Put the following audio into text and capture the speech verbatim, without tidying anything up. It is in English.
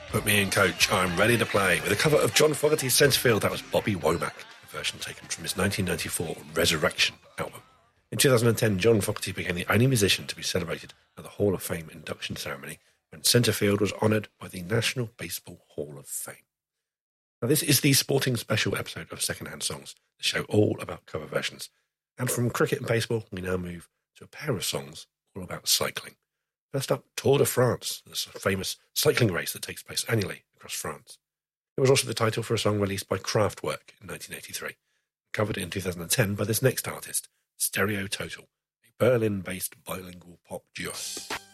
Put me in, coach. I'm ready to play. With a cover of John Fogerty's Centrefield, that was Bobby Womack, a version taken from his nineteen ninety-four Resurrection album. In two thousand ten, John Fogerty became the only musician to be celebrated at the Hall of Fame induction ceremony when Centrefield was honoured by the National Baseball Hall of Fame. Now, this is the sporting special episode of Secondhand Songs, the show all about cover versions. And from cricket and baseball, we now move to a pair of songs all about cycling. First up, Tour de France, the famous cycling race that takes place annually across France. It was also the title for a song released by Kraftwerk in nineteen eighty-three, covered in two thousand ten by this next artist, Stereo Total, a Berlin-based bilingual pop duo.